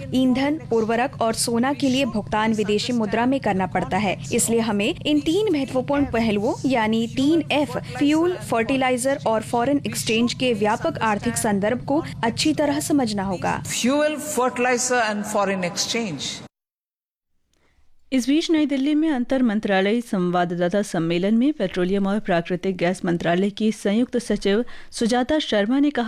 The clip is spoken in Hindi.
ईंधन, उर्वरक और सोना के लिए भुगतान विदेशी मुद्रा में करना पड़ता है। इसलिए हमें इन 3 महत्वपूर्ण पहलुओं यानी 3F फ्यूल, फर्टिलाइजर और फॉरेन एक्सचेंज के व्यापक आर्थिक संदर्भ को अच्छी तरह समझना होगा। Fuel, fertiliser and foreign exchange. इस बीच नई दिल्ली में अंतर मंत्रालयी संवाददाता सम्मेलन में पेट्रोलियम और प्राकृतिक गैस मंत्रालय की संयुक्त सचिव सुजाता शर्मा ने कहा